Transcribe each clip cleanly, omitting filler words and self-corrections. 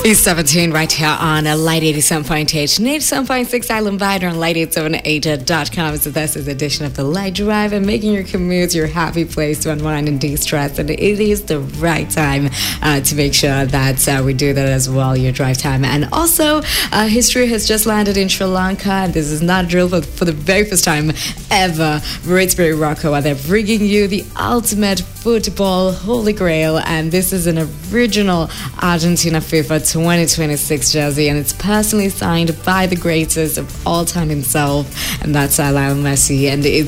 It's 17 right here on Light 87.8, 87.6 Island Vider on light878.com. So this is edition of the Light Drive, and making your commute your happy place to unwind and de-stress. And it is the right time to make sure that we do that as well, your drive time. And also, history has just landed in Sri Lanka, and this is not a drill, but for the very first time ever, Ritsbury Rockoa, they're bringing you the ultimate football holy grail, and this is an original Argentina FIFA 2026 jersey, and it's personally signed by the greatest of all time himself, and that's Lionel Messi. And it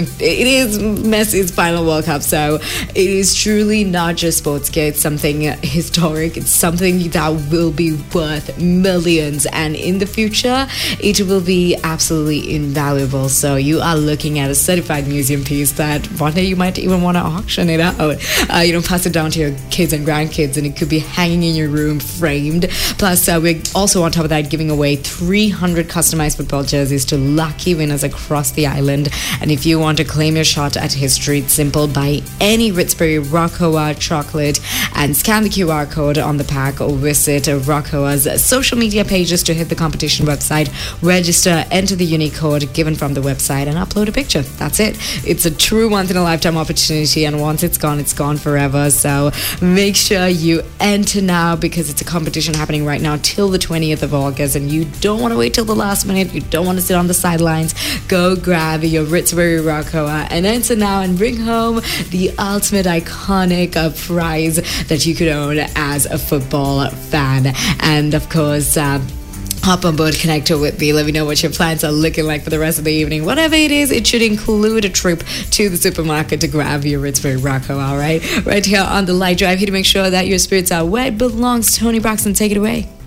is Messi's final World Cup, so it is truly not just sports gear, it's something historic, it's something that will be worth millions, and in the future it will be absolutely invaluable. So you are looking at a certified museum piece that one day you might even want to auction it out, pass it down to your kids and grandkids, and it could be hanging in your room framed. Plus, we're also on top of that giving away 300 customized football jerseys to lucky winners across the island. And if you want to claim your shot at history, it's simple. Buy any Ritsbury Rockoa chocolate and scan the QR code on the pack, or visit Rockoa's social media pages to hit the competition website, register, enter the unique code given from the website, and upload a picture. That's it. It's a true once-in-a-lifetime opportunity, and once it's gone forever. So make sure you enter now, because it's a competition happening right now till the 20th of August, and you don't want to wait till the last minute. You don't want to sit on the sidelines. Go grab your Ritsbury Rockoa and enter now, and bring home the ultimate iconic prize that you could own as a football fan. And of course, hop on board, connect with me, let me know what your plans are looking like for the rest of the evening. Whatever it is, it should include a trip to the supermarket to grab your Ritsbury Rockoa, all right? Right here on the Light Drive, here to make sure that your spirits are wet belongs Tony Braxton. Take it away.